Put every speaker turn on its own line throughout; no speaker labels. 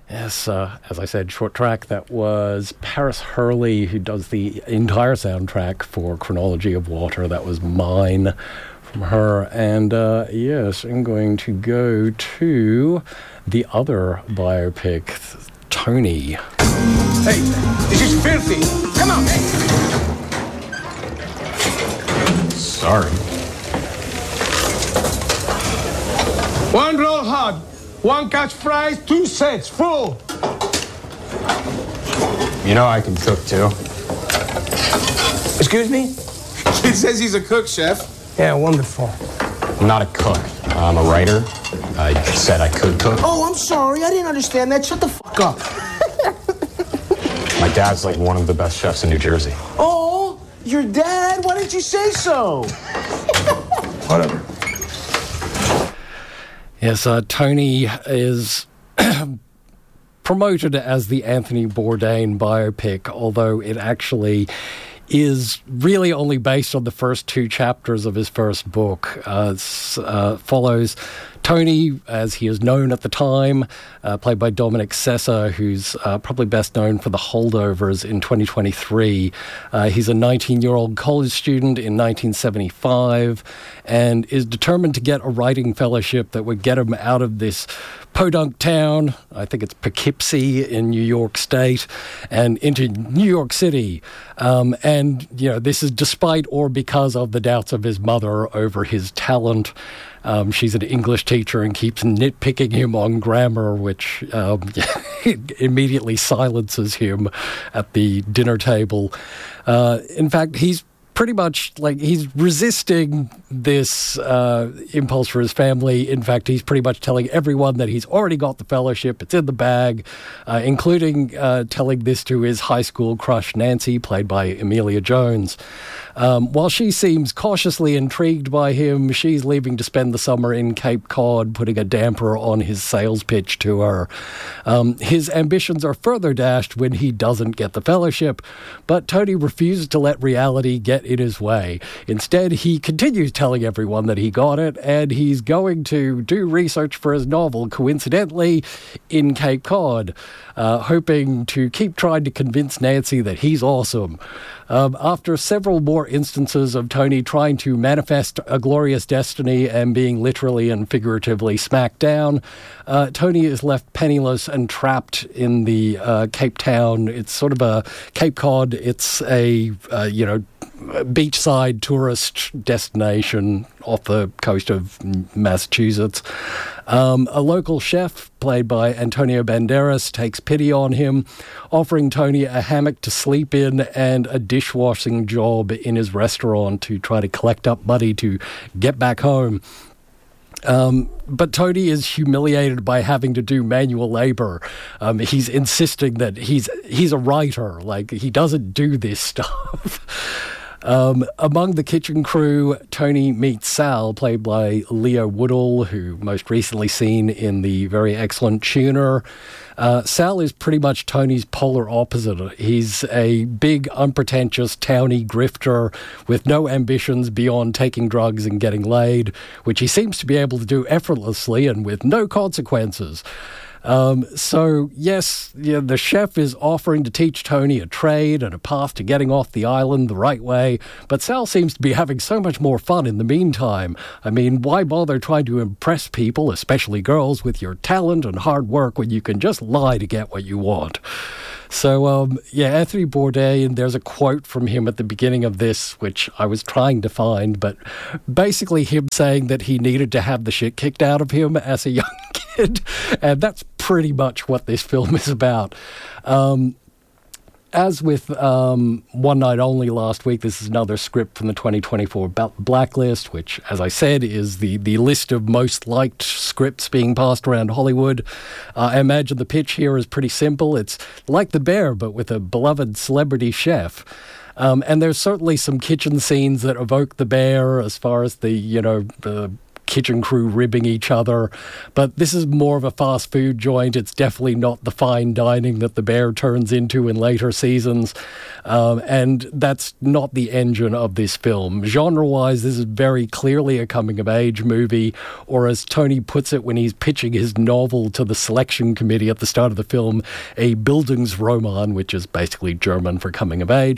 Yes, as I said, short track. That was Paris Hurley, who does the entire soundtrack for Chronology of Water. That was Mine from her. And yes, I'm going to go to the other biopic, Tony.
Hey, this is filthy. Come on.
Sorry.
One roll hot, one catch fries, 2 sets, full.
You know I can cook, too.
Excuse me?
He says he's a cook, chef.
Yeah, wonderful.
I'm not a cook. I'm a writer. I said I could cook.
Oh, I'm sorry. I didn't understand that. Shut the fuck up.
My dad's like one of the best chefs in New Jersey.
Oh, your dad? Why didn't you say so?
Whatever.
Yes, Tony is promoted as the Anthony Bourdain biopic, although it actually is really only based on the first 2 chapters of his first book. Follows Tony, as he is known at the time, played by Dominic Sessa, who's probably best known for The Holdovers in 2023. He's a 19-year-old college student in 1975 and is determined to get a writing fellowship that would get him out of this podunk town, I think it's Poughkeepsie in New York State, and into New York City. And, you know, this is despite or because of the doubts of his mother over his talent. She's an English teacher and keeps nitpicking him on grammar, which immediately silences him at the dinner table. In fact, he's pretty much like he's resisting this impulse for his family. In fact, he's pretty much telling everyone that he's already got the fellowship. It's in the bag, including telling this to his high school crush, Nancy, played by Emilia Jones. While she seems cautiously intrigued by him, she's leaving to spend the summer in Cape Cod, putting a damper on his sales pitch to her. His ambitions are further dashed when he doesn't get the fellowship, but Tony refuses to let reality get in his way. Instead, he continues telling everyone that he got it, and he's going to do research for his novel, coincidentally, in Cape Cod, hoping to keep trying to convince Nancy that he's awesome. After several more instances of Tony trying to manifest a glorious destiny and being literally and figuratively smacked down, Tony is left penniless and trapped in the Cape Town. It's sort of a Cape Cod. It's a beachside tourist destination off the coast of Massachusetts. A local chef, played by Antonio Banderas, takes pity on him, offering Tony a hammock to sleep in and a dishwashing job in his restaurant to try to collect up money to get back home. But Tony is humiliated by having to do manual labor. He's insisting that he's a writer, like he doesn't do this stuff. Among the kitchen crew, Tony meets Sal, played by Leo Woodall, who most recently seen in the very excellent Tuner. Sal is pretty much Tony's polar opposite. He's a big, unpretentious, towny grifter with no ambitions beyond taking drugs and getting laid, which he seems to be able to do effortlessly and with no consequences. So, yes, the chef is offering to teach Tony a trade and a path to getting off the island the right way, but Sal seems to be having so much more fun in the meantime. I mean, why bother trying to impress people, especially girls, with your talent and hard work when you can just lie to get what you want? So, Anthony Bourdain, there's a quote from him at the beginning of this, which I was trying to find, but basically him saying that he needed to have the shit kicked out of him as a young kid, and that's pretty much what this film is about. As with One Night Only last week, this is another script from the 2024 Blacklist, which, as I said, is the list of most liked scripts being passed around Hollywood. I imagine the pitch here is pretty simple. It's like The Bear, but with a beloved celebrity chef. And there's certainly some kitchen scenes that evoke The Bear as far as the kitchen crew ribbing each other. But this is more of a fast food joint. It's definitely not the fine dining that The Bear turns into in later seasons. And that's not the engine of this film. Genre-wise, this is very clearly a coming-of-age movie, or as Tony puts it when he's pitching his novel to the selection committee at the start of the film, a Bildungsroman, which is basically German for coming-of-age.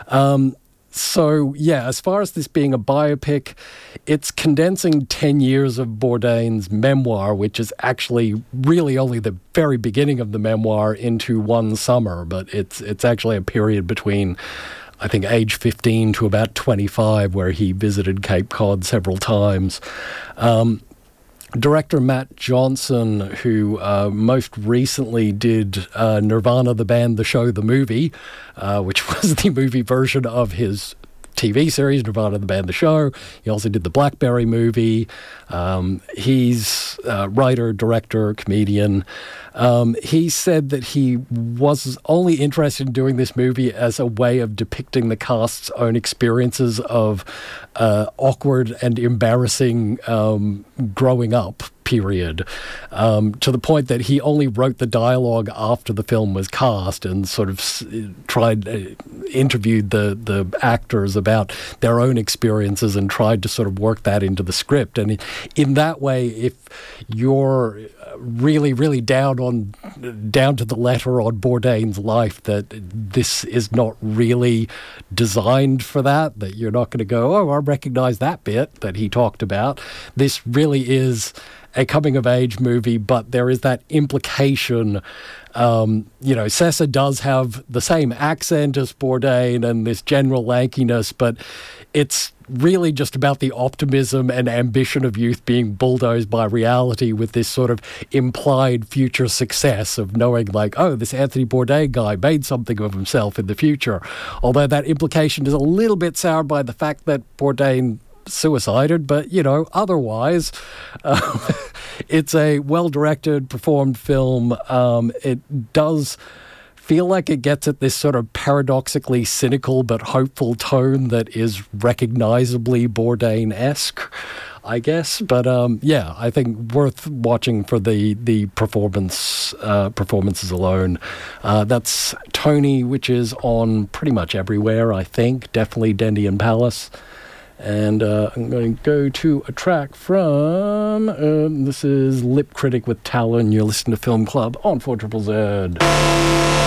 So, yeah, as far as this being a biopic, it's condensing 10 years of Bourdain's memoir, which is actually really only the very beginning of the memoir, into one summer. But it's actually a period between, I think, age 15 to about 25, where he visited Cape Cod several times. Director Matt Johnson, who most recently did Nirvana, the band, the show, the movie, which was the movie version of his TV series, Nirvana, the band, the show. He also did the Blackberry movie. He's a writer, director, comedian. He said that he was only interested in doing this movie as a way of depicting the cast's own experiences of awkward and embarrassing growing up period, to the point that he only wrote the dialogue after the film was cast and sort of interviewed the actors about their own experiences and tried to sort of work that into the script. And in that way, if you're really, really down to the letter on Bourdain's life, that this is not really designed for that you're not going to go, oh, I recognize that bit that he talked about. This really is a coming-of-age movie, but there is that implication. Sessa does have the same accent as Bourdain and this general lankiness, but it's really just about the optimism and ambition of youth being bulldozed by reality, with this sort of implied future success of knowing, like, oh, this Anthony Bourdain guy made something of himself in the future. Although that implication is a little bit soured by the fact that Bourdain suicided, but otherwise it's a well-directed, performed film. It does feel like it gets at this sort of paradoxically cynical but hopeful tone that is recognizably Bourdain-esque, I guess. But I think worth watching for the performances alone. That's Tony, which is on pretty much everywhere, I think. Definitely Dendy and Palace. And I'm going to go to a track from, this is Lip Critic with Talon. You're listening to Film Club on 4ZZZ.